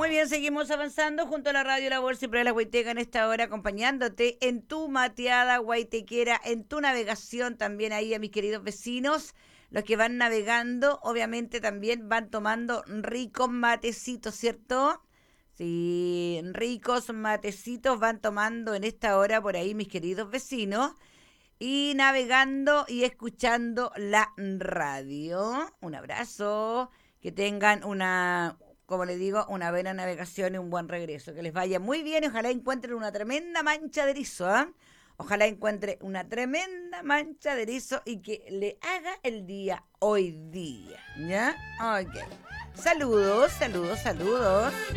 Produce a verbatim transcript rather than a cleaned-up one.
Muy bien, seguimos avanzando junto a la radio La Voz siempre de la Guaiteca en esta hora, acompañándote en tu mateada guaitequera, en tu navegación también ahí a mis queridos vecinos. Los que van navegando, obviamente también van tomando ricos matecitos, ¿cierto? Sí, ricos matecitos van tomando en esta hora por ahí mis queridos vecinos. Y navegando y escuchando la radio. Un abrazo. Que tengan una, como les digo, una buena navegación y un buen regreso. Que les vaya muy bien. Ojalá encuentren una tremenda mancha de erizo, ¿eh? Ojalá encuentre una tremenda mancha de erizo y que le haga el día hoy día. ¿Ya? Ok. Saludos, saludos, saludos.